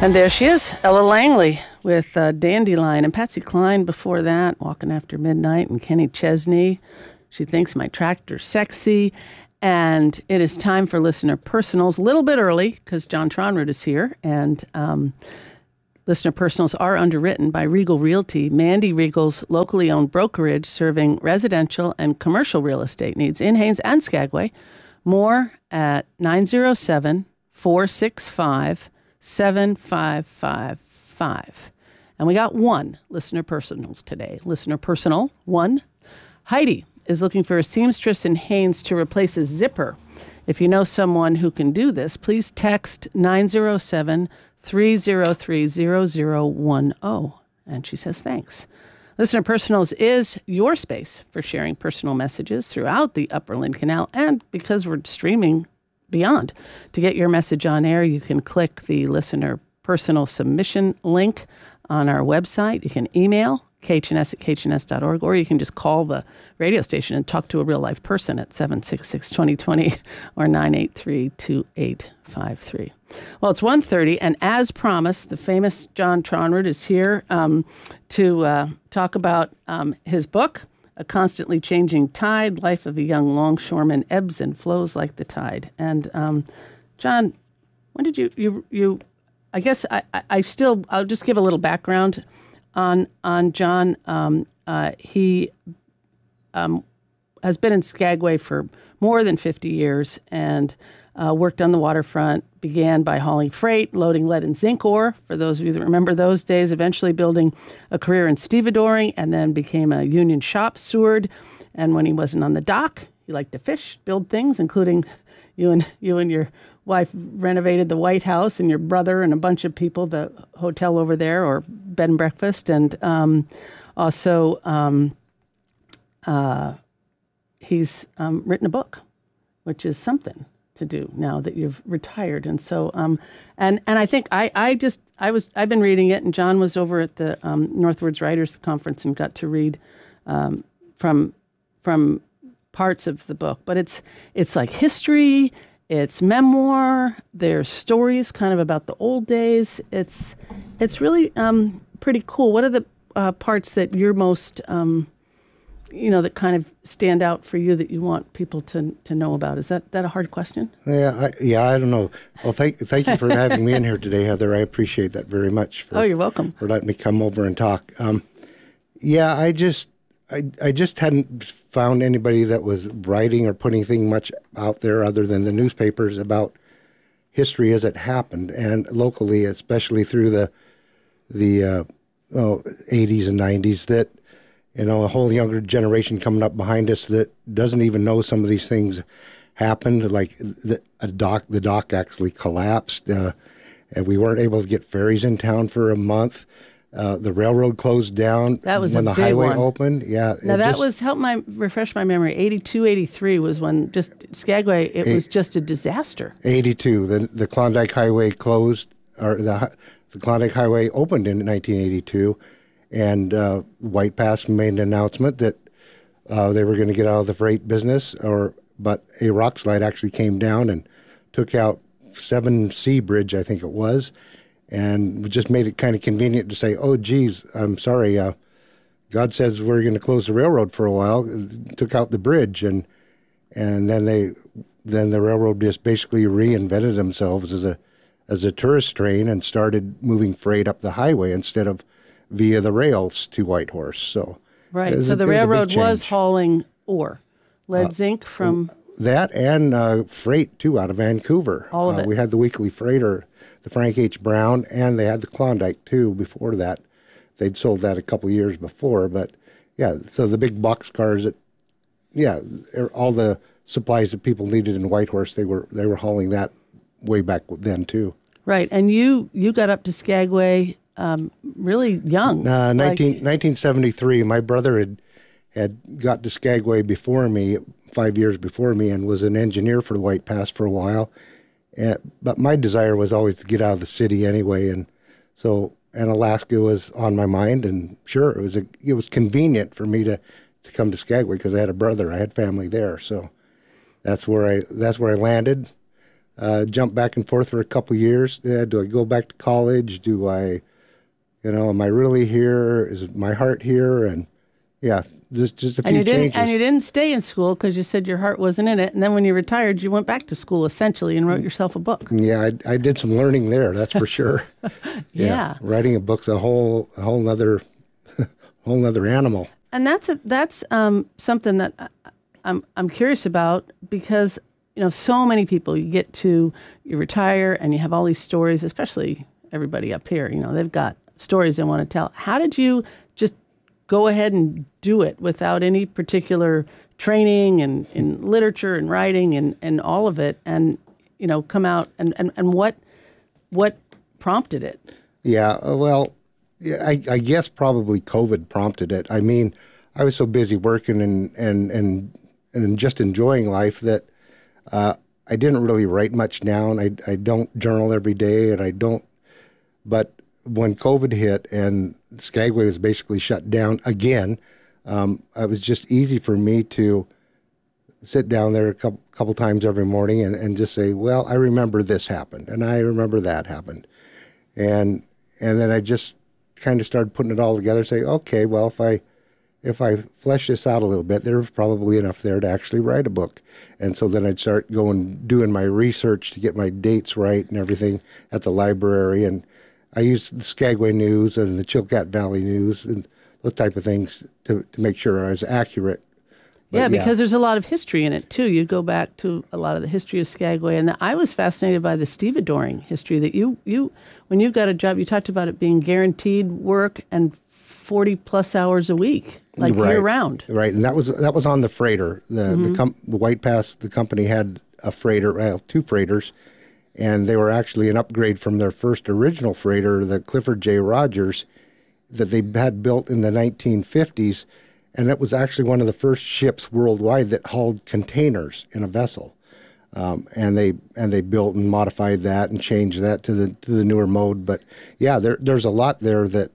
And there she is, Ella Langley with Dandelion. And Patsy Cline before that, Walking After Midnight, and Kenny Chesney. She thinks my tractor's sexy. And it is time for listener personals. A little bit early because John Tronrud is here. And listener personals are underwritten by Regal Realty, Mandy Regal's locally owned brokerage serving residential and commercial real estate needs in Haines and Skagway. More at 907-465-7555. And we got one listener personals today. Listener personal one. Heidi is looking for a seamstress in Haines to replace a zipper. If you know someone who can do this, please text 907-303-0010. And she says thanks. Listener Personals is your space for sharing personal messages throughout the Upperland Canal. And because we're streaming beyond, to get your message on air, you can click the Listener Personal Submission link on our website. You can email khns@khns.org, or you can just call the radio station and talk to a real-life person at 766-2020 or 983-2853. Well, it's 1:30, and as promised, the famous John Tronrud is here to talk about his book, A Constantly Changing Tide, Life of a Young Longshoreman, Ebbs and Flows Like the Tide. And John, when did you I guess I'll just give a little background on John. He has been in Skagway for more than 50 years and worked on the waterfront, began by hauling freight, loading lead and zinc ore, for those of you that remember those days, eventually building a career in stevedoring, and then became a union shop steward. And when he wasn't on the dock, he liked to fish, build things, including you and your wife renovated the White House, and your brother and a bunch of people, the hotel over there, or bed and breakfast. And also he's written a book, which is something to do now that you've retired. And so, and I think I've been reading it, and John was over at the Northwards Writers Conference and got to read from parts of the book. But it's like history, it's memoir, there's stories kind of about the old days. It's really pretty cool. What are the parts that you're most that kind of stand out for you that you want people to know about? Is that a hard question? I don't know. Well, thank you for having me in here today, Heather. I appreciate that very much. You're welcome. For letting me come over and talk. I just hadn't found anybody that was writing or putting anything much out there other than the newspapers about history as it happened, and locally, especially through the 80s and 90s, that a whole younger generation coming up behind us that doesn't even know some of these things happened. Like the dock actually collapsed, and we weren't able to get ferries in town for a month. The railroad closed down. That was when a the big highway one. opened. Yeah. Now refresh my memory. 82, 83 was when just Skagway. It was just a disaster. 82. The Klondike Highway closed, or the Klondike Highway opened in 1982, and White Pass made an announcement that they were going to get out of the freight business, but a rock slide actually came down and took out 7C Bridge, I think it was. And just made it kind of convenient to say, oh, geez, I'm sorry. God says we're going to close the railroad for a while. Took out the bridge, and then the railroad just basically reinvented themselves as a tourist train and started moving freight up the highway instead of via the rails to Whitehorse. So right. So the railroad was hauling ore, lead, zinc from that, and freight too out of Vancouver. All of it. We had the weekly freighter, the Frank H. Brown, and they had the Klondike too before that. They'd sold that a couple years before, but yeah, so the big box cars all the supplies that people needed in Whitehorse, they were hauling that way back then too. Right, and you got up to Skagway really young. 1973. My brother had got to Skagway before me, 5 years before me, and was an engineer for the White Pass for a while. But my desire was always to get out of the city anyway, and Alaska was on my mind, and sure, it was convenient for me to come to Skagway because I had a brother, I had family there, so that's where I landed. jumped back and forth for a couple years. Do I go back to college? Do I, am I really here? Is my heart here? And yeah, just a few changes. And you didn't stay in school because you said your heart wasn't in it. And then when you retired, you went back to school essentially and wrote yourself a book. Yeah, I did some learning there. That's for sure. Yeah. Writing a book's a whole nother animal. And that's something that I'm curious about because so many people you retire and you have all these stories, especially everybody up here. They've got stories they want to tell. How did you just go ahead and do it without any particular training and in literature and writing and all of it, and come out and what prompted it? Yeah, well, I guess probably COVID prompted it. I mean, I was so busy working and just enjoying life that I didn't really write much down. I don't journal every day, and I don't. But when COVID hit and Skagway was basically shut down again, it was just easy for me to sit down there a couple times every morning and just say, well, I remember this happened, and I remember that happened. And then I just kind of started putting it all together, say, okay, well, if I flesh this out a little bit, there's probably enough there to actually write a book. And so then I'd start doing my research to get my dates right and everything at the library. And I used the Skagway News and the Chilkat Valley News and those type of things to make sure I was accurate. But because there's a lot of history in it, too. You go back to a lot of the history of Skagway. And I was fascinated by the stevedoring history that you when you got a job, you talked about it being guaranteed work and 40-plus hours a week, like year-round. Right, and that was on the freighter. The White Pass, the company had a freighter, two freighters, and they were actually an upgrade from their first original freighter, the Clifford J. Rogers, that they had built in the 1950s, and it was actually one of the first ships worldwide that hauled containers in a vessel. And they built and modified that and changed that to the newer mode. But yeah, there's a lot there that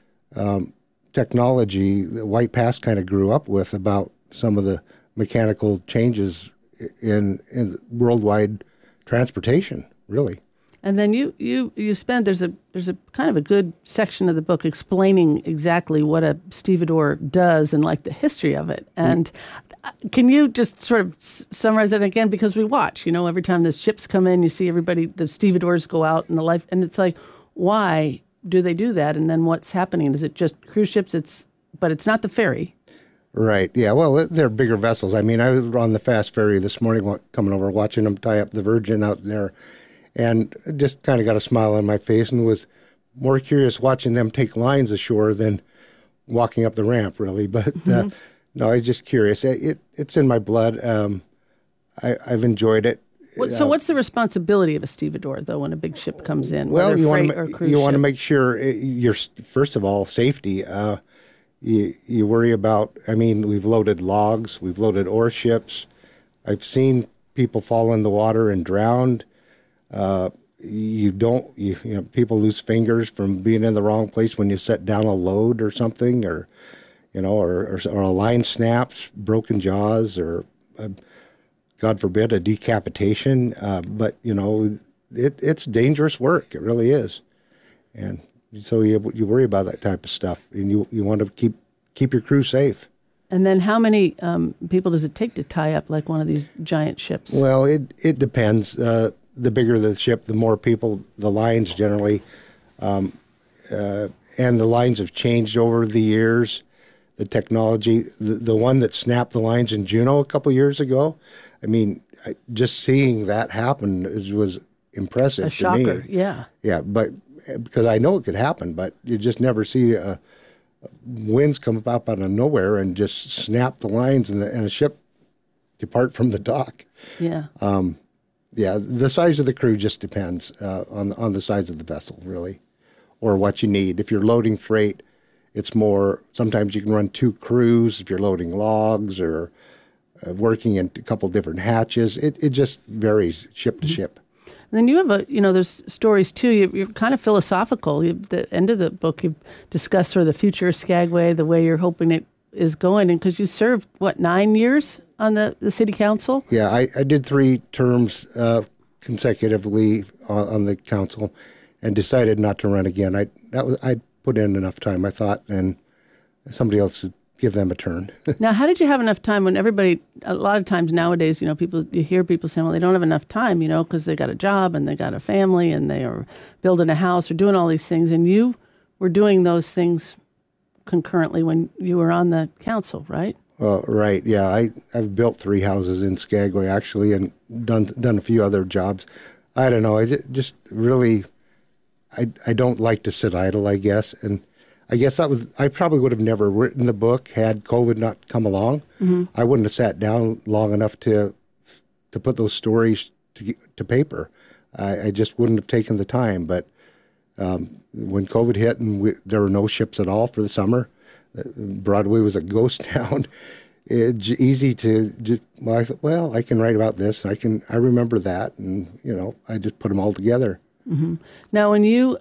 technology, the White Pass kind of grew up with about some of the mechanical changes in worldwide transportation, really. And then you spend there's a kind of a good section of the book explaining exactly what a stevedore does and like the history of it. And can you just sort of summarize that again? Because we watch, every time the ships come in, you see everybody, the stevedores go out and the life, and it's like, why do they do that? And then what's happening? Is it just cruise ships? But it's not the ferry. Right. Yeah. Well, they're bigger vessels. I mean, I was on the fast ferry this morning coming over, watching them tie up the Virgin out there, and just kind of got a smile on my face and was more curious watching them take lines ashore than walking up the ramp, really. But no, I was just curious. It's in my blood. I've enjoyed it. So what's the responsibility of a stevedore, though, when a big ship comes in, well, whether freight or cruise ship? You want to make sure you're, first of all, safety. You worry about, I mean, we've loaded logs, we've loaded ore ships. I've seen people fall in the water and drowned. People lose fingers from being in the wrong place when you set down a load or something, or a line snaps, broken jaws, or God forbid, a decapitation. But it's dangerous work. It really is, and so you worry about that type of stuff, and you want to keep your crew safe. And then how many people does it take to tie up like one of these giant ships? Well, it depends. The bigger the ship, the more people, the lines generally, and the lines have changed over the years. The technology, the one that snapped the lines in Juneau a couple years ago, I mean, just seeing that happen was impressive a shocker, to me. Yeah. Yeah, but because I know it could happen, but you just never see winds come up out of nowhere and just snap the lines and a ship depart from the dock. Yeah. Yeah, the size of the crew just depends on the size of the vessel, really, or what you need. If you're loading freight, it's more, sometimes you can run two crews if you're loading logs or working in a couple different hatches. It just varies ship to ship. And then you have there's stories too. You're kind of philosophical. The end of the book, you discuss sort of the future of Skagway, the way you're hoping it is going, and because you served 9 years on the city council. Yeah, I did 3 terms consecutively on the council, and decided not to run again. I put in enough time, I thought, and somebody else would give them a turn. Now, how did you have enough time when everybody, a lot of times nowadays, you hear people saying, well, they don't have enough time, because they got a job and they got a family and they are building a house or doing all these things. And you were doing those things concurrently when you were on the council, right? Right, yeah. I've built 3 houses in Skagway, actually, and done a few other jobs. I don't know. I just really, I don't like to sit idle, I guess. And I guess I probably would have never written the book had COVID not come along. Mm-hmm. I wouldn't have sat down long enough to put those stories to paper. I just wouldn't have taken the time. But when COVID hit and there were no ships at all for the summer, Broadway was a ghost town. It's easy to just, I thought, well, I can write about this. I remember that, and I just put them all together. Mm-hmm. Now, when you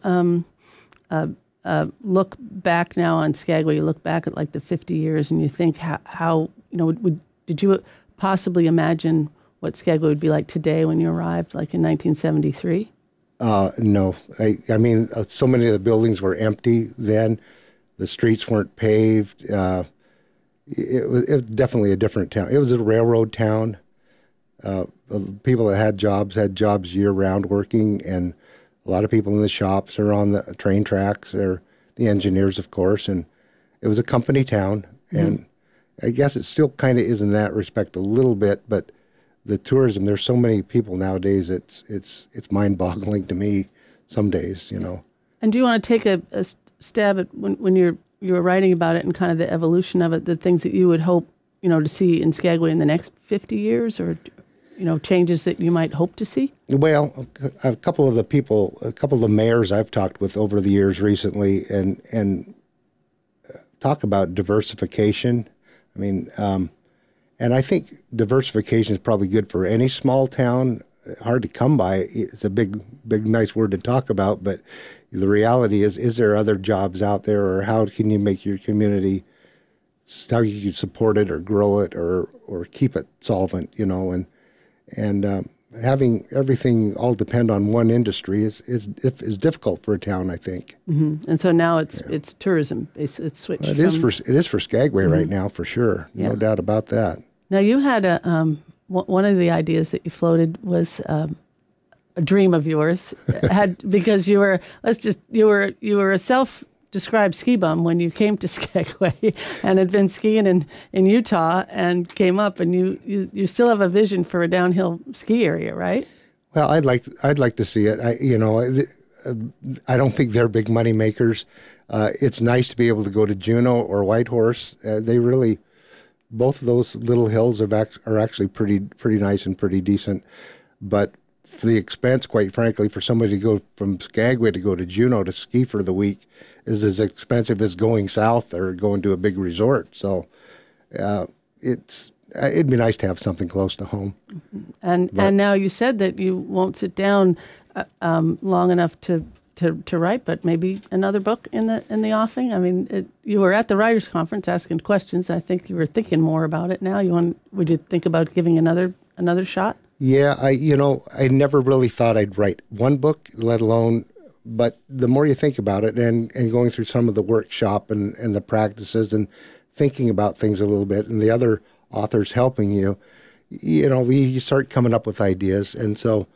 look back now on Skagway, you look back at like the 50 years, and you think how did you possibly imagine what Skagway would be like today when you arrived, like in 1973? No, I mean, so many of the buildings were empty then. The streets weren't paved. It was definitely a different town. It was a railroad town. People that had jobs year-round working, and a lot of people in the shops or on the train tracks, or the engineers, of course. And it was a company town, and I guess it still kind of is in that respect a little bit. But the tourism, there's so many people nowadays. It's mind-boggling to me some days. And do you want to take a stab at when you were writing about it and kind of the evolution of it, the things that you would hope, to see in Skagway in the next 50 years, or, changes that you might hope to see? Well, a couple of the mayors I've talked with over the years recently and talk about diversification. I mean, and I think diversification is probably good for any small town. Hard to come by. It's a big, nice word to talk about, but the reality is there other jobs out there, or how can you make your community, how you can support it or grow it or keep it solvent, and having everything all depend on one industry is difficult for a town, I think. Mm-hmm. And so now it's tourism. It's switched. It is for Skagway right now, for sure. Yeah. No doubt about that. Now, you had one of the ideas that you floated was a dream of yours, because you were a self-described ski bum when you came to Skagway and had been skiing in Utah and came up, and you still have a vision for a downhill ski area, right? Well, I'd like to see it. I don't think they're big money makers. It's nice to be able to go to Juneau or Whitehorse. They really, both of those little hills are actually pretty nice and pretty decent, but for the expense, quite frankly, for somebody to go from Skagway to go to Juneau to ski for the week is as expensive as going south or going to a big resort. So it'd be nice to have something close to home. And now you said that you won't sit down long enough to write, but maybe another book in the offing. I mean, you were at the writers' conference asking questions. I think you were thinking more about it now. Would you think about giving another shot? Yeah, I never really thought I'd write one book, let alone, but the more you think about it and going through some of the workshop and the practices and thinking about things a little bit, and the other authors helping you, you start coming up with ideas. And so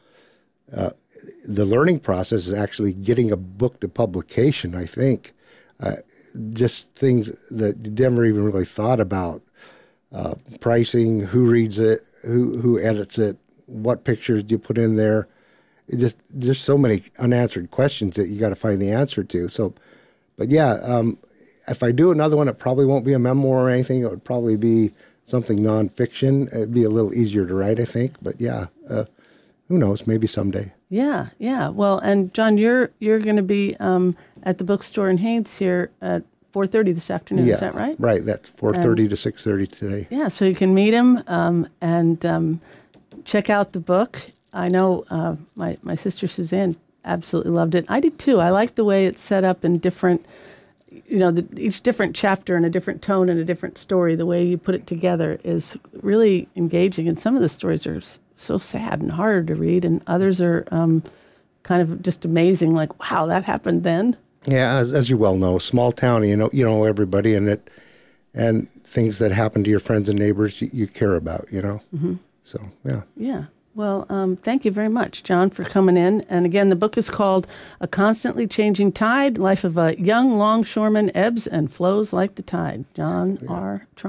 the learning process is actually getting a book to publication, I think. Just things that you never even really thought about. Pricing, who reads it, who edits it, what pictures do you put in there? Just so many unanswered questions that you got to find the answer to. So, but yeah, if I do another one, it probably won't be a memoir or anything. It would probably be something nonfiction. It'd be a little easier to write, I think. But yeah, who knows? Maybe someday. Yeah. Well, and John, you're going to be at the bookstore in Haines here at 4:30 this afternoon. Yeah, is that right? Right. That's 4:30 to 6:30 today. Yeah. So you can meet him and check out the book. I know my sister Suzanne absolutely loved it. I did too. I like the way it's set up in different, each different chapter in a different tone and a different story. The way you put it together is really engaging, and some of the stories are so sad and hard to read, and others are kind of just amazing. Like, wow, that happened then. Yeah, as you well know, small town, you know everybody, and things that happen to your friends and neighbors you care about, Mm-hmm. So, yeah. Yeah. Well, thank you very much, John, for coming in. And again, the book is called A Constantly Changing Tide, Life of a Young Longshoreman Ebbs and Flows Like the Tide. John R. Trump.